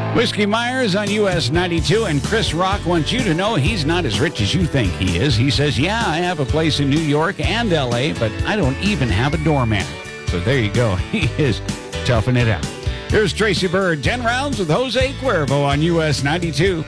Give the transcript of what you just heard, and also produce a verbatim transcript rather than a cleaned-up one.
Whiskey Myers on U S ninety-two, and Chris Rock wants you to know he's not as rich as you think he is. He says, yeah, I have a place in New York and L A, but I don't even have a doorman. So there you go. He is toughing it out. Here's Tracy Bird, ten rounds with Jose Cuervo on U S ninety-two.